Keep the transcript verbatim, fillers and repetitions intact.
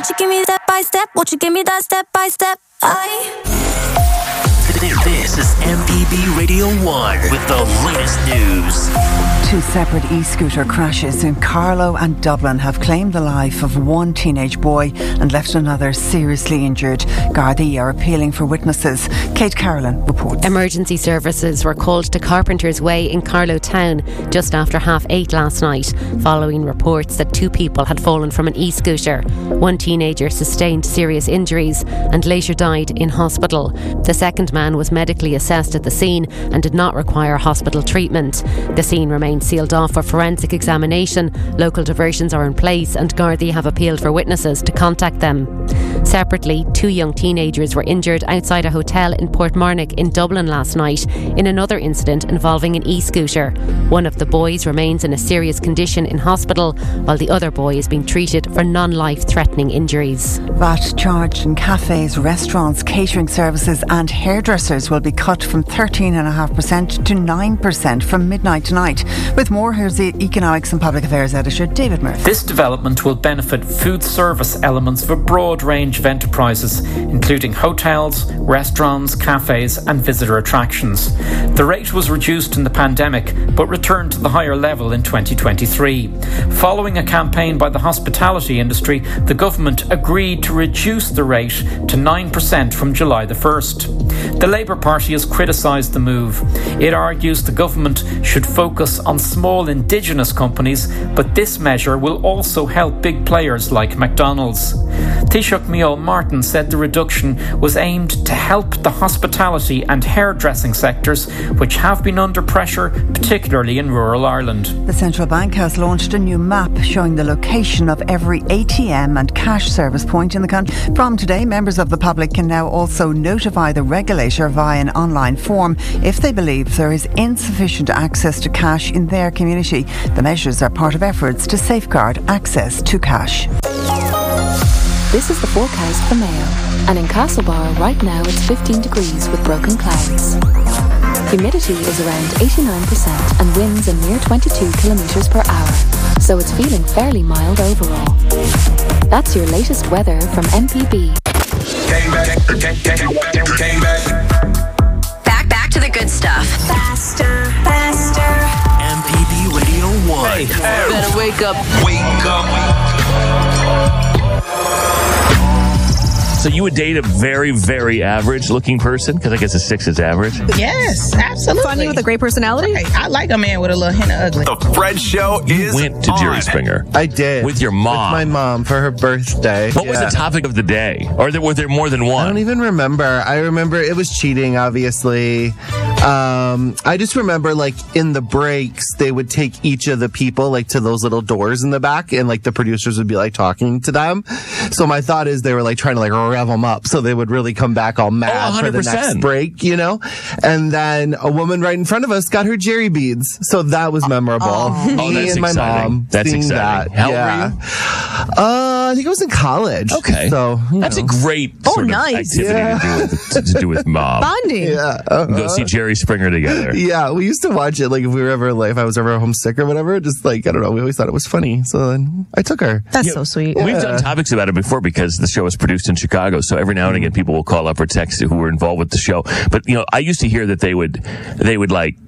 Won't you give me step by step? Won't you give me that step by step? I... This is M P B Radio one with the latest news. Two separate e-scooter crashes in Carlow and Dublin have claimed the life of one teenage boy and left another seriously injured. Gardaí are appealing for witnesses. Kate Carolyn reports. Emergency services were called to Carpenter's Way in Carlow town just after half eight last night, following reports that two people had fallen from an e-scooter. One teenager sustained serious injuries and later died in hospital. The second man was medically assessed at the scene and did not require hospital treatment. The scene remains sealed off for forensic examination. Local diversions are in place and Gardaí have appealed for witnesses to contact them. Separately, two young teenagers were injured outside a hotel in Portmarnock in Dublin last night in another incident involving an e-scooter. One of the boys remains in a serious condition in hospital, while the other boy is being treated for non-life-threatening injuries. V A T charged in cafes, restaurants, catering services and hairdressers will be cut from thirteen point five percent to nine percent from midnight tonight. With more, here's the Economics and Public Affairs Editor, David Murphy. This development will benefit food service elements of a broad range of enterprises, including hotels, restaurants, cafes and visitor attractions. The rate was reduced in the pandemic, but returned to the higher level in twenty twenty-three. Following a campaign by the hospitality industry, the government agreed to reduce the rate to nine percent from July the first. The Labour Party has criticised the move. It argues the government should focus on small indigenous companies, but this measure will also help big players like McDonald's. Taoiseach Micheál Martin said the reduction was aimed to help the hospitality and hairdressing sectors, which have been under pressure, particularly in rural Ireland. The Central Bank has launched a new map showing the location of every A T M and cash service point in the country. From today, members of the public can now also notify the regulator via an online form if they believe there is insufficient access to cash in their community. The measures are part of efforts to safeguard access to cash. This is the forecast for Mayo. And in Castlebar right now it's fifteen degrees with broken clouds. Humidity is around eighty-nine percent and winds a mere twenty-two kilometres per hour. So it's feeling fairly mild overall. That's your latest weather from M P B. Came back, came, came, came back. Back, back to the good stuff. Faster, faster. M P B Radio one. Hey, hey. Better wake up. Wake up. So you would date a very, very average looking person? Because I guess a six is average. Yes, absolutely. Funny with a great personality? Right. I like a man with a little hint of ugly. The Fred Show is You went to on. Jerry Springer. I did. With your mom. With my mom for her birthday. What yeah. was the topic of the day? Or there, was there more than one? I don't even remember. I remember it was cheating, obviously. Um, I just remember, like, in the breaks, they would take each of the people, like, to those little doors in the back, and, like, the producers would be, like, talking to them. So my thought is they were, like, trying to, like, rev them up so they would really come back all mad oh, for the next break, you know? And then a woman right in front of us got her Jerry beads. So that was memorable. Oh, Me oh that's and my exciting. mom That's seeing exciting. that. How old yeah. were you? Uh, I think I was in college. Okay. So, that's know. a great Oh, sort nice. of activity Yeah. to, do with, to, to do with mom. Bonding. Yeah. Uh-huh. Go see Jerry Springer together. Yeah, we used to watch it, like, if we were ever, like, if I was ever homesick or whatever, just, like, I don't know, we always thought it was funny, so then I took her. That's Yeah, so sweet. We've Yeah. done topics about it before because the show is produced in Chicago, so every now and again people will call up or text who were involved with the show. But, you know, I used to hear that they would, they would, like,